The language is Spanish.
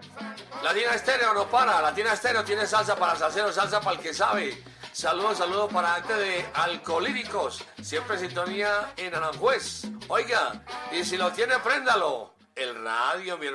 Latina Estéreo no para. Latina Estéreo tiene salsa para salsero, salsa para el que sabe. Saludos para gente de Alcolíricos. Siempre en sintonía en Aranjuez. Oiga, y si lo tiene, préndalo. El radio, mi hermano.